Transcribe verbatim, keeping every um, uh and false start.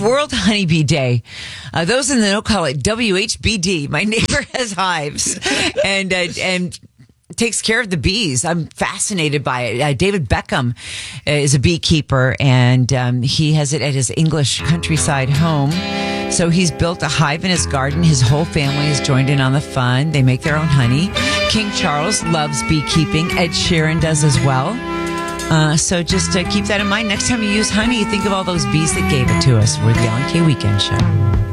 World Honeybee Day. Uh, those in the know call it W H B D. My neighbor has hives and uh, and takes care of the bees. I'm fascinated by it. Uh, David Beckham is a beekeeper, and um, he has it at his English countryside home. So he's built a hive in his garden. His whole family has joined in on the fun. They make their own honey. King Charles loves beekeeping. Ed Sheeran does as well. Uh, so just uh, keep that in mind. Next time you use honey, think of all those bees that gave it to us. We're the Alan K Weekend Show.